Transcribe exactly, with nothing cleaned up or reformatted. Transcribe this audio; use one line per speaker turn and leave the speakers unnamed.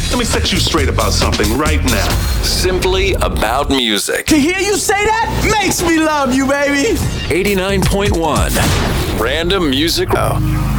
Let me set you straight about something right now.
Simply About Music.
To hear you say that makes me love you, baby.
eighty-nine point one. Random Music. Oh.